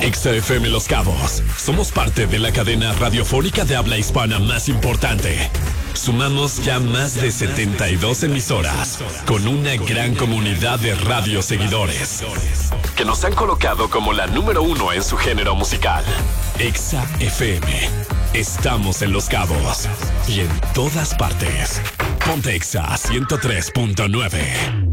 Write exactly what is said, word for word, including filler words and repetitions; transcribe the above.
Exa F M Los Cabos. Somos parte de la cadena radiofónica de habla hispana más importante. Sumamos ya más de setenta y dos emisoras, con una gran comunidad de radioseguidores, que nos han colocado como la número uno en su género musical. Exa F M. Estamos en Los Cabos y en todas partes. Ponte Exa ciento tres punto nueve.